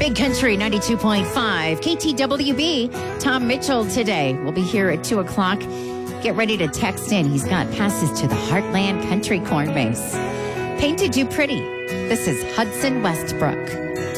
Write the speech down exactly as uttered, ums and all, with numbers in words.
Big Country ninety-two point five, K T W B. Tom Mitchell today. We'll be here at two o'clock. Get ready to text in. He's got passes to the Heartland Country Corn Maze. Painted You Pretty. This is Hudson Westbrook.